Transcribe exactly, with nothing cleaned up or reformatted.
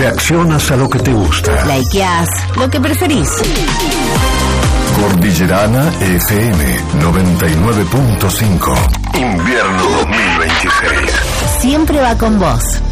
Reaccionas a lo que te gusta. Likeás lo que preferís. Cordillerana F M noventa y nueve punto cinco. Invierno dos mil veintiséis. Siempre va con vos.